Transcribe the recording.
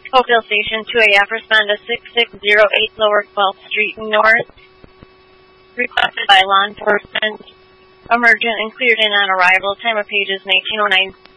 Oakdale Station, 2 AF, respond to 6608 Lower 12th Street North. Requested by law enforcement. Emergent and cleared in on arrival. Time of page is 1909.